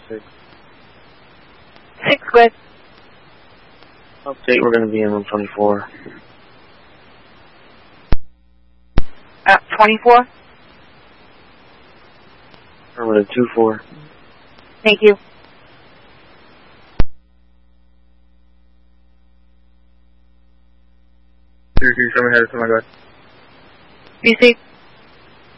6. 6, good. Update, we're going to be in room 24. 24? Affirmative, 2-4. Thank you. Syracuse, come ahead, oh my god. PC?